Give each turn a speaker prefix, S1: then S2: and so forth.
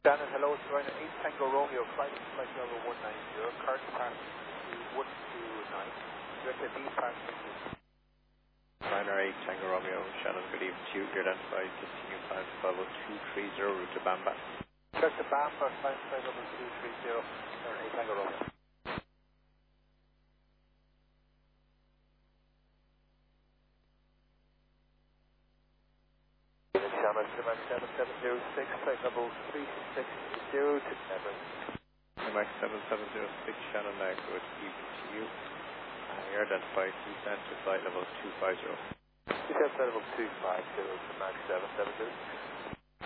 S1: Shannon, hello, it's Ryan 8 Tango Romeo, flight level 190, current departure to 129, direct to B Park.
S2: Ryanair 8 Tango Romeo, Shannon, good evening to you. You're identified, continue climb to level 230, route to Bamba.
S1: Direct to Bamba, flight level 230, Ryanair 8 Tango Romeo. Shannon, Max 7706, flight level 360 to Everett.
S2: Max 7706, Shannon, good evening to you. You're identified, descent to flight level 250.
S1: Descent level 250 to Max 770.